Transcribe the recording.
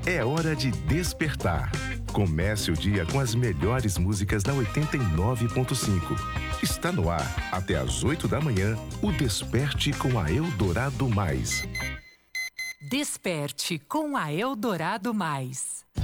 É hora de despertar. Comece o dia com as melhores músicas da 89.5. Está no ar, até às 8 da manhã, o Desperte com a Eldorado Mais. Desperte com a Eldorado Mais.